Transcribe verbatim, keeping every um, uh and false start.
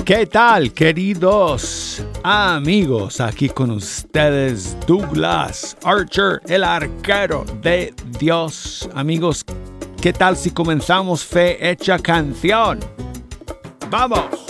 ¿Qué tal, queridos amigos? Aquí con ustedes Douglas Archer, el arquero de Dios. Amigos, ¿qué tal si comenzamos Fe Hecha Canción? ¡Vamos!